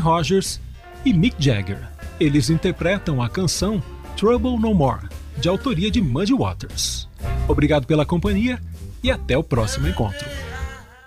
Rogers e Mick Jagger. Eles interpretam a canção Trouble No More, de autoria de Muddy Waters. Obrigado pela companhia e até o próximo encontro.